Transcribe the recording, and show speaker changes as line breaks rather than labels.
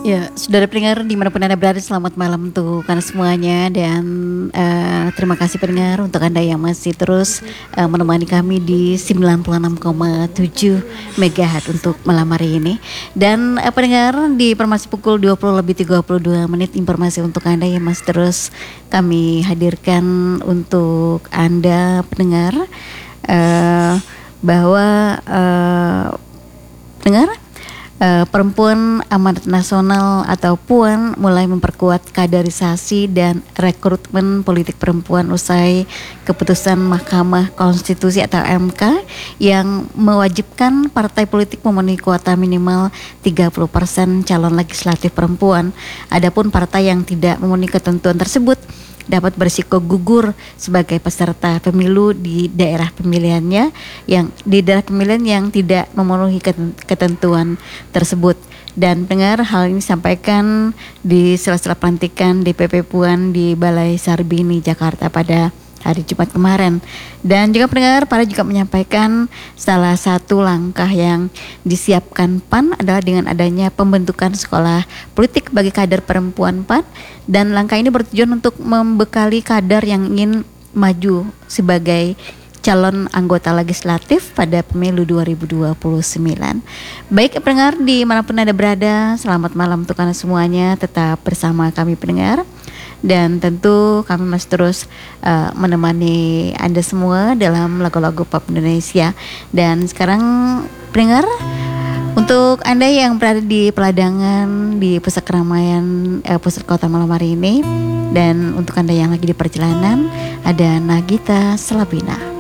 Ya, saudara pendengar dimanapun Anda berada, selamat malam untuk Anda semuanya. Dan terima kasih pendengar untuk Anda yang masih terus menemani kami di 96,7 MHz untuk malam hari ini. Dan pendengar, di informasi pukul 20:32 informasi untuk Anda yang masih terus kami hadirkan untuk Anda pendengar, bahwa pendengar, Perempuan Amanat Nasional atau PUAN mulai memperkuat kaderisasi dan rekrutmen politik perempuan usai keputusan Mahkamah Konstitusi atau MK yang mewajibkan partai politik memenuhi kuota minimal 30% calon legislatif perempuan. Adapun partai yang tidak memenuhi ketentuan tersebut dapat berisiko gugur sebagai peserta pemilu di daerah pemilihan yang tidak memenuhi ketentuan tersebut. Dan pendengar, hal ini disampaikan di sela-sela pelantikan DPP PUAN di Balai Sarbini, Jakarta pada hari Jumat kemarin. Dan juga pendengar, para juga menyampaikan salah satu langkah yang disiapkan PAN adalah dengan adanya pembentukan sekolah politik bagi kader perempuan PAN, dan langkah ini bertujuan untuk membekali kader yang ingin maju sebagai calon anggota legislatif pada pemilu 2029. Baik pendengar, dimanapun Anda berada, selamat malam untuk Anda semuanya. Tetap bersama kami pendengar, dan tentu kami masih terus menemani Anda semua dalam lagu-lagu pop Indonesia. Dan sekarang pendengar, untuk Anda yang berada di peladangan di pusat keramaian pusat kota malam hari ini, dan untuk Anda yang lagi di perjalanan, ada Nagita Slavina.